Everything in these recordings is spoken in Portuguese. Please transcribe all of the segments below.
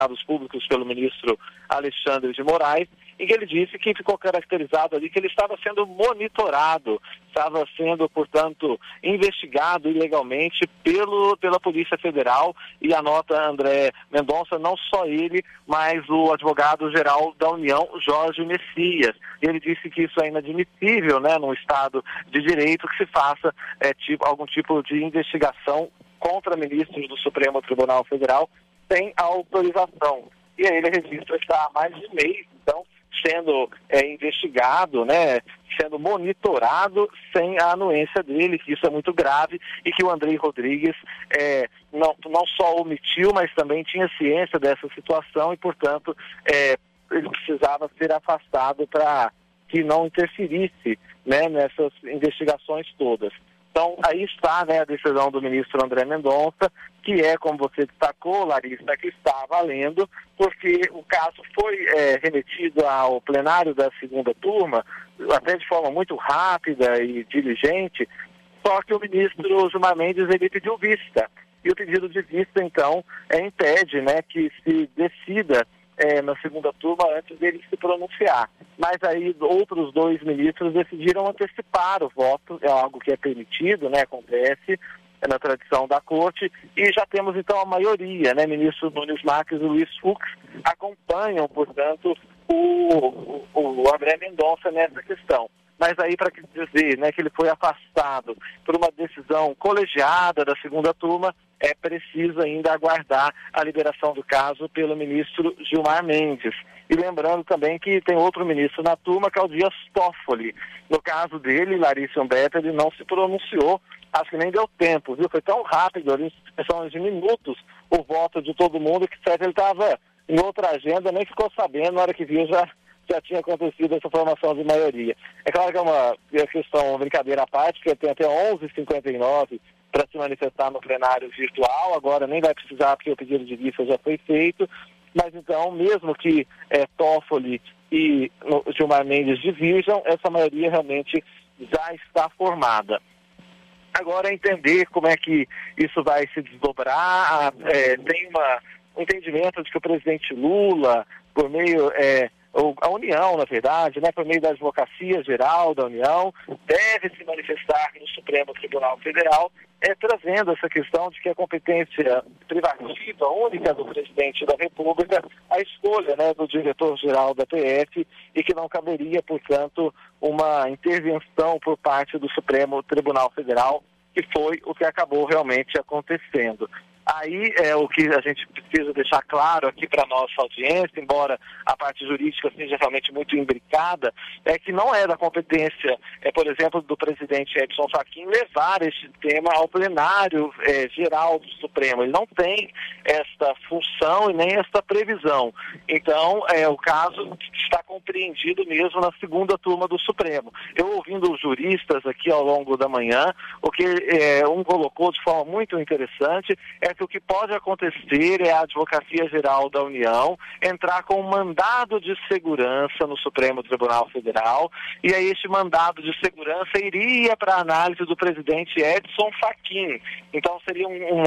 públicos pelo ministro Alexandre de Moraes, em que ele disse que ficou caracterizado ali que ele estava sendo monitorado, estava sendo, portanto, investigado ilegalmente pela Polícia Federal, e anota André Mendonça, não só ele, mas o advogado-geral da União, Jorge Messias. Ele disse que isso é inadmissível, né, num Estado de Direito, que se faça algum tipo de investigação contra ministros do Supremo Tribunal Federal sem autorização. E aí ele registra que está há mais de mês, então, sendo investigado, né, sendo monitorado sem a anuência dele, que isso é muito grave, e que o Andrei Rodrigues não só omitiu, mas também tinha ciência dessa situação e, portanto, ele precisava ser afastado para que não interferisse, né, nessas investigações todas. Então, aí está, né, a decisão do ministro André Mendonça, que é, como você destacou, Larissa, que está valendo, porque o caso foi remetido ao plenário da segunda turma, até de forma muito rápida e diligente, só que o ministro Gilmar Mendes, ele pediu vista. E o pedido de vista, então, impede, né, que se decida na segunda turma antes dele se pronunciar. Mas aí outros dois ministros decidiram antecipar o voto, é algo que é permitido, né, acontece na tradição da corte, e já temos então a maioria, né, ministro Nunes Marques e Luiz Fux acompanham, portanto, o André Mendonça nessa questão. Mas aí, para dizer, né, que ele foi afastado por uma decisão colegiada da segunda turma, é preciso ainda aguardar a liberação do caso pelo ministro Gilmar Mendes. E lembrando também que tem outro ministro na turma, que é o Dias Toffoli. No caso dele, Larissa Umberto, ele não se pronunciou, acho que nem deu tempo, viu? Foi tão rápido, ali, questão de minutos, o voto de todo mundo, que certo, ele estava em outra agenda, nem ficou sabendo, na hora que viu já tinha acontecido essa formação de maioria. É claro que é uma questão, uma brincadeira à parte, porque tem até 11h59 para se manifestar no plenário virtual, agora nem vai precisar, porque o pedido de vista já foi feito, mas então, mesmo que Toffoli e Gilmar Mendes divirjam, essa maioria realmente já está formada. Agora, entender como é que isso vai se desdobrar, tem um entendimento de que o presidente Lula, por meio... a União, na verdade, né, por meio da Advocacia Geral da União, deve se manifestar no Supremo Tribunal Federal, trazendo essa questão de que a competência privativa única do presidente da República, a escolha, né, do diretor-geral da PF, e que não caberia, portanto, uma intervenção por parte do Supremo Tribunal Federal, que foi o que acabou realmente acontecendo. Aí o que a gente precisa deixar claro aqui para a nossa audiência, embora a parte jurídica seja realmente muito imbricada, é que não é da competência, por exemplo, do presidente Edson Fachin levar este tema ao plenário geral do Supremo. Ele não tem esta função e nem esta previsão. Então, o caso está compreendido mesmo na segunda turma do Supremo. Eu, ouvindo os juristas aqui ao longo da manhã, o que um colocou de forma muito interessante é que o que pode acontecer é a Advocacia Geral da União entrar com um mandado de segurança no Supremo Tribunal Federal, e aí este mandado de segurança iria para a análise do presidente Edson Fachin. Então seria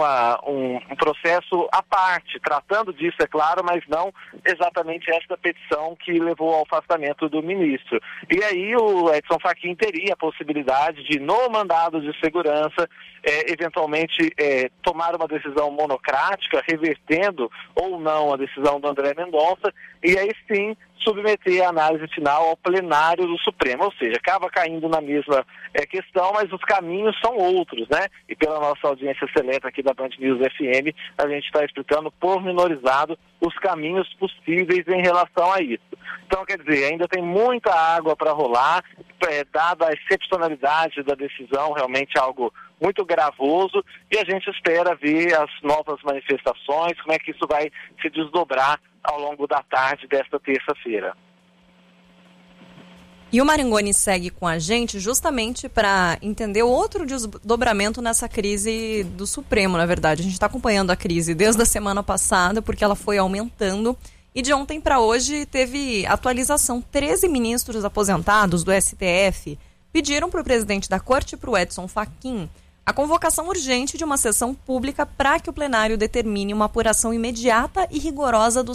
um processo à parte, tratando disso, é claro, mas não exatamente esta petição que levou ao afastamento do ministro. E aí o Edson Fachin teria a possibilidade de, no mandado de segurança, eventualmente tomar uma decisão monocrática, revertendo ou não a decisão do André Mendonça, e aí sim submeter a análise final ao plenário do Supremo. Ou seja, acaba caindo na mesma questão, mas os caminhos são outros, né? E pela nossa audiência seleta aqui da Band News FM, a gente está explicando pormenorizado os caminhos possíveis em relação a isso. Então, quer dizer, ainda tem muita água para rolar, dada a excepcionalidade da decisão, realmente algo muito gravoso, e a gente espera ver as novas manifestações, como é que isso vai se desdobrar ao longo da tarde desta terça-feira. E o Marangoni segue com a gente justamente para entender outro desdobramento nessa crise do Supremo, na verdade. A gente está acompanhando a crise desde a semana passada, porque ela foi aumentando, e de ontem para hoje teve atualização. 13 ministros aposentados do STF pediram para o presidente da Corte, para o Edson Fachin, a convocação urgente de uma sessão pública para que o plenário determine uma apuração imediata e rigorosa dos